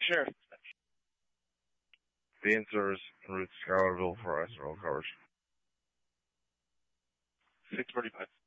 Sheriff. The answer is en route to Schuylerville for ice and road coverage. 6:45.